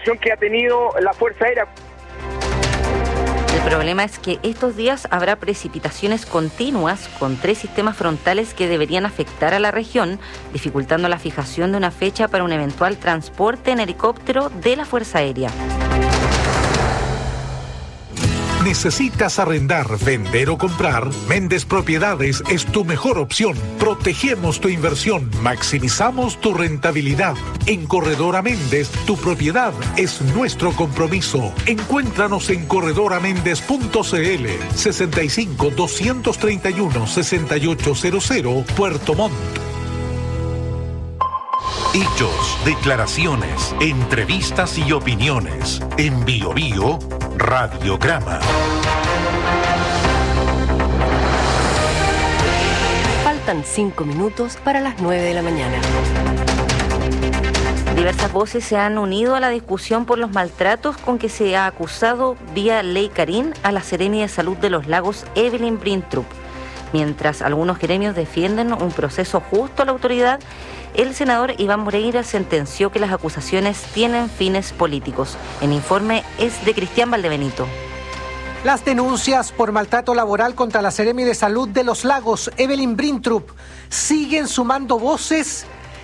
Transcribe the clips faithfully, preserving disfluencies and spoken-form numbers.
actuación que ha tenido la Fuerza Aérea. El problema es que estos días habrá precipitaciones continuas con tres sistemas frontales que deberían afectar a la región, dificultando la fijación de una fecha para un eventual transporte en helicóptero de la Fuerza Aérea. ¿Necesitas arrendar, vender o comprar? Méndez Propiedades es tu mejor opción. Protegemos tu inversión, maximizamos tu rentabilidad. En Corredora Méndez, tu propiedad es nuestro compromiso. Encuéntranos en corredora méndez punto c l, sesenta y cinco, doscientos treinta y uno, sesenta y ocho cero cero, Puerto Montt. Hechos, declaraciones, entrevistas y opiniones. En Bio Bio, Radiograma. Faltan cinco minutos para las nueve de la mañana. Diversas voces se han unido a la discusión por los maltratos con que se ha acusado vía Ley Carín a la Seremi de Salud de los Lagos, Evelyn Brintrup. Mientras algunos gremios defienden un proceso justo a la autoridad, el senador Iván Moreira sentenció que las acusaciones tienen fines políticos. El informe es de Cristian Valdebenito. Las denuncias por maltrato laboral contra la Seremi de Salud de los Lagos, Evelyn Brintrup, siguen sumando voces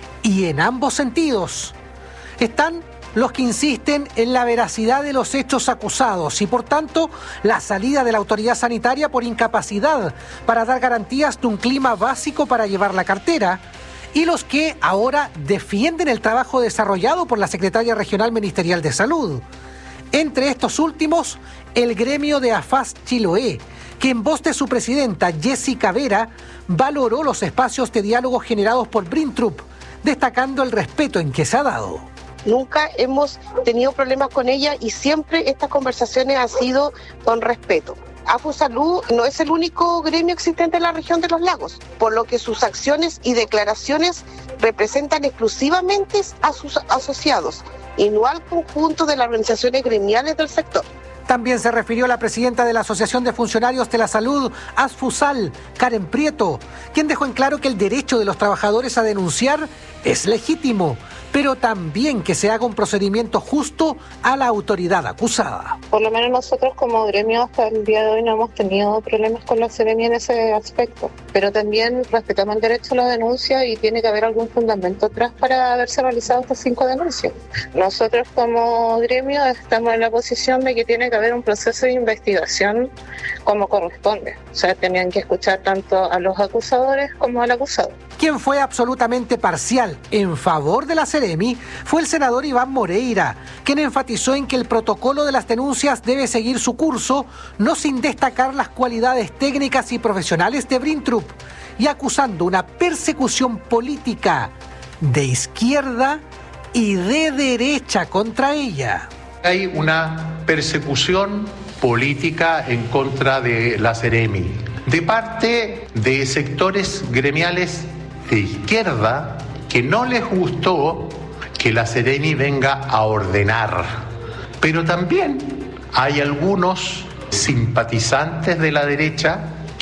y en ambos sentidos. Están los que insisten en la veracidad de los hechos acusados y, por tanto, la salida de la autoridad sanitaria por incapacidad para dar garantías de un clima básico para llevar la cartera, y los que ahora defienden el trabajo desarrollado por la Secretaria Regional Ministerial de Salud. Entre estos últimos, el gremio de AFAS Chiloé, que en voz de su presidenta, Jessica Vera, valoró los espacios de diálogo generados por Brintrup, destacando el respeto en que se ha dado. Nunca hemos tenido problemas con ella y siempre estas conversaciones han sido con respeto. AFUSalud no es el único gremio existente en la región de los lagos, por lo que sus acciones y declaraciones representan exclusivamente a sus asociados y no al conjunto de las organizaciones gremiales del sector. También se refirió la presidenta de la Asociación de Funcionarios de la Salud, ASFUSAL, Karen Prieto, quien dejó en claro que el derecho de los trabajadores a denunciar es legítimo, pero también que se haga un procedimiento justo a la autoridad acusada. Por lo menos nosotros como gremio hasta el día de hoy no hemos tenido problemas con la Seremi en ese aspecto, pero también respetamos el derecho a la denuncia y tiene que haber algún fundamento atrás para haberse realizado estas cinco denuncias. Nosotros como gremio estamos en la posición de que tiene que haber un proceso de investigación como corresponde, o sea, tenían que escuchar tanto a los acusadores como al acusado. Quien fue absolutamente parcial en favor de la Seremi fue el senador Iván Moreira, quien enfatizó en que el protocolo de las denuncias debe seguir su curso, no sin destacar las cualidades técnicas y profesionales de Brintrup, y acusando una persecución política de izquierda y de derecha contra ella. Hay una persecución política en contra de la Seremi, de parte de sectores gremiales de izquierda que no les gustó que la Seremi venga a ordenar. Pero también hay algunos simpatizantes de la derecha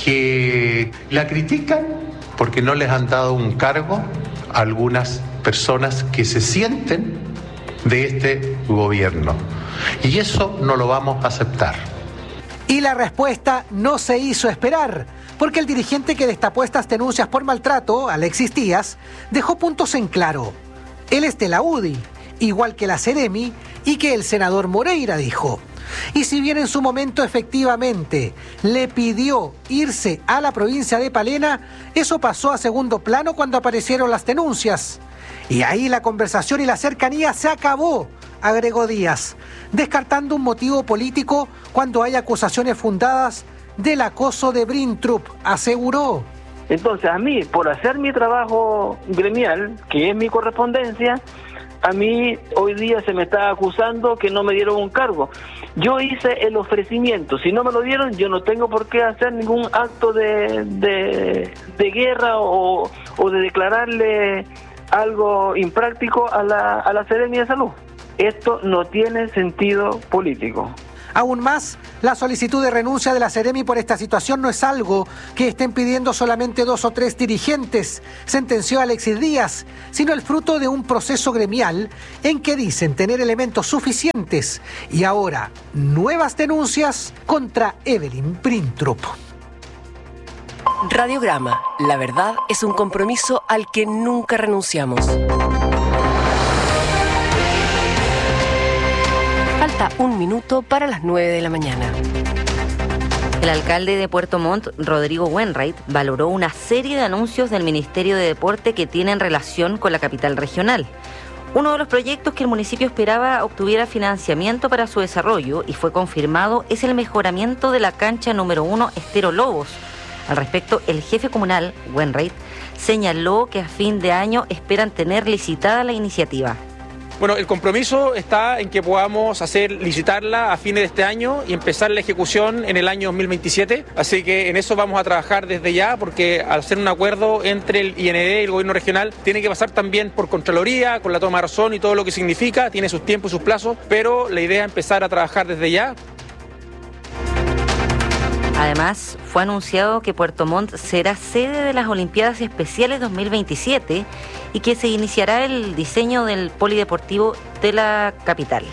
que la critican porque no les han dado un cargo a algunas personas que se sienten de este gobierno. Y eso no lo vamos a aceptar. Y la respuesta no se hizo esperar, porque el dirigente que destapó estas denuncias por maltrato, Alexis Díaz, dejó puntos en claro. Él es de la U D I, igual que la Seremi y que el senador Moreira dijo. Y si bien en su momento efectivamente le pidió irse a la provincia de Palena, eso pasó a segundo plano cuando aparecieron las denuncias. Y ahí la conversación y la cercanía se acabó, agregó Díaz, descartando un motivo político cuando hay acusaciones fundadas del acoso de Brintrup, aseguró. Entonces, a mí, por hacer mi trabajo gremial, que es mi correspondencia, a mí hoy día se me está acusando que no me dieron un cargo. Yo hice el ofrecimiento, si no me lo dieron, yo no tengo por qué hacer ningún acto de, de, de guerra o, o de declararle algo impráctico a la, a la Seremi de Salud. Esto no tiene sentido político. Aún más, la solicitud de renuncia de la Seremi por esta situación no es algo que estén pidiendo solamente dos o tres dirigentes, sentenció Alexis Díaz, sino el fruto de un proceso gremial en que dicen tener elementos suficientes y ahora nuevas denuncias contra Evelyn Brintrup. Radiograma, la verdad es un compromiso al que nunca renunciamos. Falta un minuto para las nueve de la mañana. El alcalde de Puerto Montt, Rodrigo Wainwright, valoró una serie de anuncios del Ministerio de Deporte que tienen relación con la capital regional. Uno de los proyectos que el municipio esperaba obtuviera financiamiento para su desarrollo y fue confirmado es el mejoramiento de la cancha número uno Estero Lobos. Al respecto, el jefe comunal, Wainwright, señaló que a fin de año esperan tener licitada la iniciativa. Bueno, el compromiso está en que podamos hacer licitarla a fines de este año y empezar la ejecución en el año dos mil veintisiete. Así que en eso vamos a trabajar desde ya, porque al hacer un acuerdo entre el I N D y el gobierno regional, tiene que pasar también por Contraloría, con la toma de razón y todo lo que significa, tiene sus tiempos y sus plazos, pero la idea es empezar a trabajar desde ya. Además, fue anunciado que Puerto Montt será sede de las Olimpiadas Especiales dos mil veintisiete y que se iniciará el diseño del polideportivo de la capital.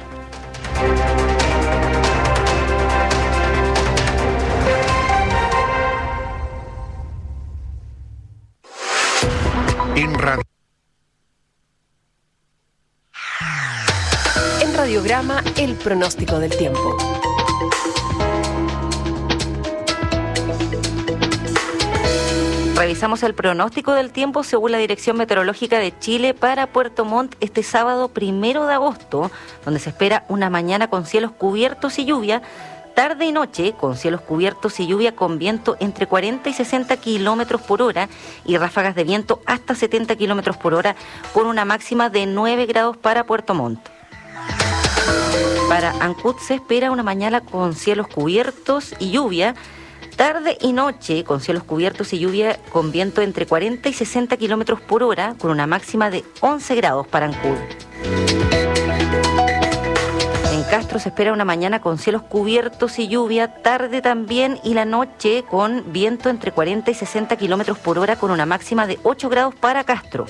En radio. En Radiograma, el pronóstico del tiempo. Revisamos el pronóstico del tiempo según la Dirección Meteorológica de Chile para Puerto Montt este sábado primero de agosto, donde se espera una mañana con cielos cubiertos y lluvia, tarde y noche con cielos cubiertos y lluvia con viento entre cuarenta y sesenta kilómetros por hora y ráfagas de viento hasta setenta kilómetros por hora, con una máxima de nueve grados para Puerto Montt. Para Ancud se espera una mañana con cielos cubiertos y lluvia, tarde y noche con cielos cubiertos y lluvia con viento entre cuarenta y sesenta kilómetros por hora, con una máxima de once grados para Ancud. En Castro se espera una mañana con cielos cubiertos y lluvia, tarde también y la noche con viento entre cuarenta y sesenta kilómetros por hora, con una máxima de ocho grados para Castro.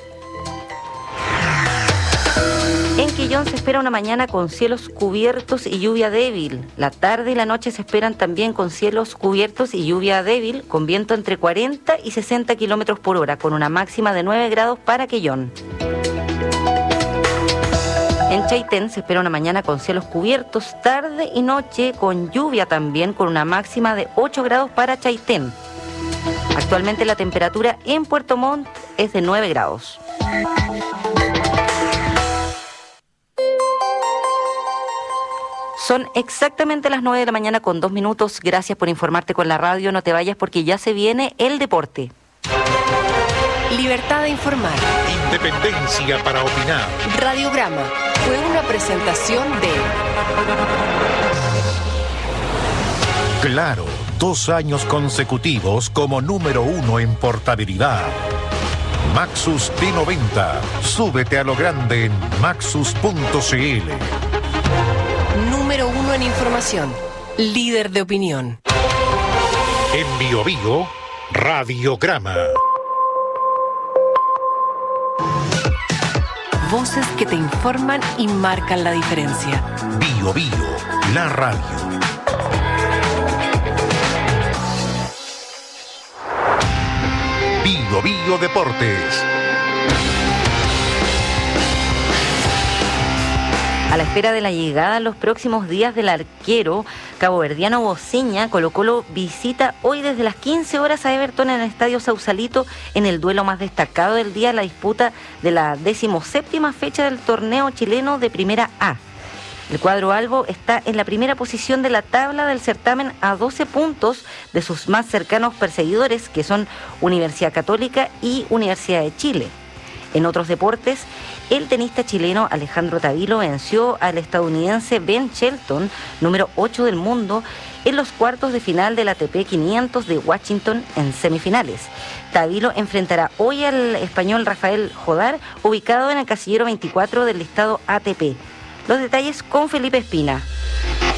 En Quillón se espera una mañana con cielos cubiertos y lluvia débil. La tarde y la noche se esperan también con cielos cubiertos y lluvia débil, con viento entre cuarenta y sesenta kilómetros por hora, con una máxima de nueve grados para Quillón. En Chaitén se espera una mañana con cielos cubiertos, tarde y noche con lluvia también, con una máxima de ocho grados para Chaitén. Actualmente la temperatura en Puerto Montt es de nueve grados. Son exactamente las nueve de la mañana con dos minutos. Gracias por informarte con la radio. No te vayas porque ya se viene el deporte. Libertad de informar. Independencia para opinar. Radiograma fue una presentación de... Claro, dos años consecutivos como número uno en portabilidad. Maxus T noventa. Súbete a lo grande en maxus punto c l. Número uno en información, líder de opinión. En Bio Bio, Radiograma. Voces que te informan y marcan la diferencia. Bio Bio, la radio. Bio Bio Deportes. A la espera de la llegada en los próximos días del arquero caboverdiano Bociña, Colo-Colo visita hoy desde las quince horas a Everton en el Estadio Sausalito en el duelo más destacado del día, la disputa de la decimoséptima fecha del torneo chileno de Primera A. El cuadro albo está en la primera posición de la tabla del certamen a doce puntos de sus más cercanos perseguidores, que son Universidad Católica y Universidad de Chile. En otros deportes, el tenista chileno Alejandro Tavilo venció al estadounidense Ben Shelton, número ocho del mundo, en los cuartos de final del A T P quinientos de Washington en semifinales. Tavilo enfrentará hoy al español Rafael Jodar, ubicado en el casillero veinticuatro del listado A T P. Los detalles con Felipe Espina.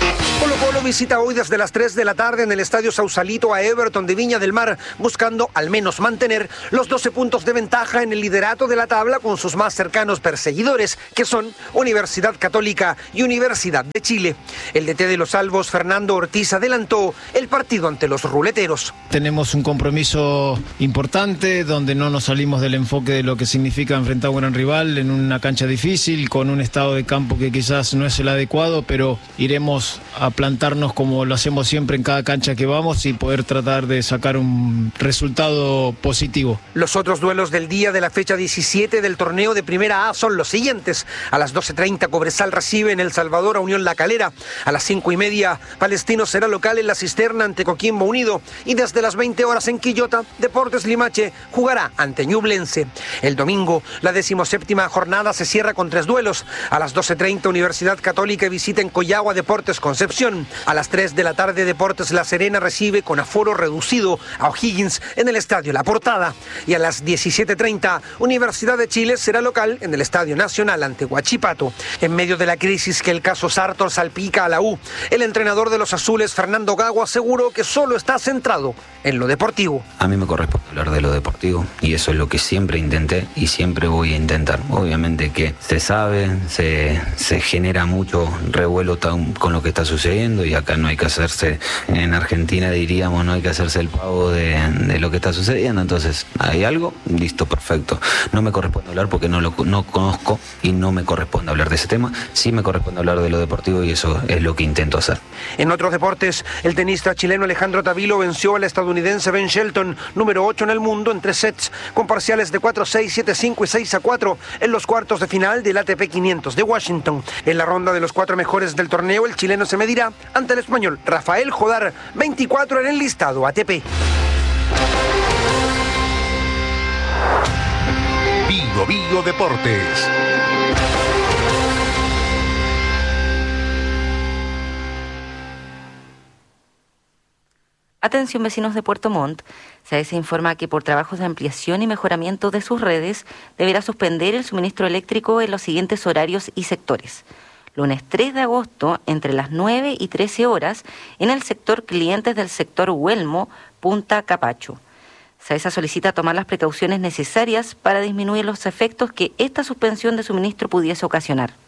Colo Colo visita hoy desde las tres de la tarde en el Estadio Sausalito a Everton de Viña del Mar, buscando al menos mantener los doce puntos de ventaja en el liderato de la tabla con sus más cercanos perseguidores, que son Universidad Católica y Universidad de Chile. El D T de los Albos, Fernando Ortiz, adelantó el partido ante los ruleteros. Tenemos un compromiso importante donde no nos salimos del enfoque de lo que significa enfrentar a un gran rival en una cancha difícil, con un estado de campo que quizás no es el adecuado, pero iremos a plantarnos como lo hacemos siempre en cada cancha que vamos y poder tratar de sacar un resultado positivo. Los otros duelos del día de la fecha diecisiete del torneo de Primera A son los siguientes. A las doce treinta Cobresal recibe en El Salvador a Unión La Calera. A las cinco y media Palestino será local en La Cisterna ante Coquimbo Unido. Y desde las veinte horas en Quillota, Deportes Limache jugará ante Ñublense. El domingo, la decimoséptima jornada se cierra con tres duelos. A las doce treinta Universidad Católica visita en Coyagua Deportes Concepción. A las tres de la tarde Deportes La Serena recibe con aforo reducido a O'Higgins en el Estadio La Portada. Y a las diecisiete treinta Universidad de Chile será local en el Estadio Nacional ante Huachipato. En medio de la crisis que el caso Sartor salpica a la U, el entrenador de los azules, Fernando Gago, aseguró que solo está centrado en lo deportivo. A mí me corresponde hablar de lo deportivo y eso es lo que siempre intenté y siempre voy a intentar. Obviamente que se sabe, se, se genera mucho revuelo con lo que está sucediendo y acá no hay que hacerse, en Argentina diríamos, no hay que hacerse el pavo de, de lo que está sucediendo. Entonces, ¿hay algo? Listo, perfecto. No me corresponde hablar porque no lo no conozco y no me corresponde hablar de ese tema. Sí me corresponde hablar de lo deportivo y eso es lo que intento hacer. En otros deportes, el tenista chileno Alejandro Tavilo venció al estadounidense Ben Shelton, número ocho en el mundo, en tres sets, con parciales de cuatro seis, siete cinco y seis a cuatro en los cuartos de final del A T P quinientos de Washington. En la ronda de los cuatro mejores del torneo, el chileno se medirá ante el español Rafael Jodar, veinticuatro en el listado A T P. Bio Bio Deportes. Atención vecinos de Puerto Montt, se informa que por trabajos de ampliación y mejoramiento de sus redes deberá suspender el suministro eléctrico en los siguientes horarios y sectores. Lunes tres de agosto, entre las nueve y trece horas, en el sector clientes del sector Huelmo, Punta Capacho. SAESA solicita tomar las precauciones necesarias para disminuir los efectos que esta suspensión de suministro pudiese ocasionar.